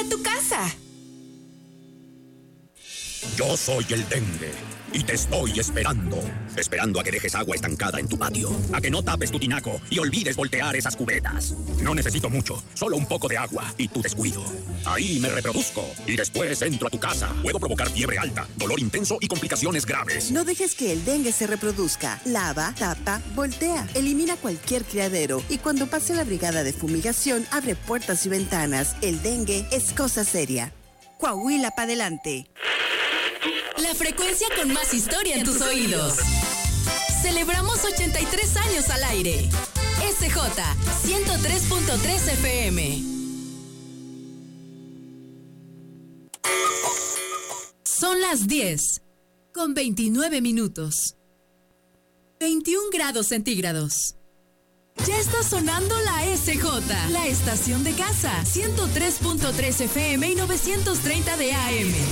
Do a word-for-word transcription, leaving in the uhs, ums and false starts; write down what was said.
a tu casa. Yo soy el dengue y te estoy esperando. Esperando a que dejes agua estancada en tu patio, a que no tapes tu tinaco y olvides voltear esas cubetas. No necesito mucho, solo un poco de agua y tu descuido. Ahí me reproduzco y después entro a tu casa. Puedo provocar fiebre alta, dolor intenso y complicaciones graves. No dejes que el dengue se reproduzca. Lava, tapa, voltea. Elimina cualquier criadero y cuando pase la brigada de fumigación, abre puertas y ventanas. El dengue es cosa seria. Coahuila para adelante. La frecuencia con más historia en tus oídos. Celebramos ochenta y tres años al aire. S J ciento tres punto tres F M. Son las diez con veintinueve minutos. veintiún grados centígrados. Ya está sonando la S J, la estación de casa. ciento tres punto tres F M y novecientos treinta de A M.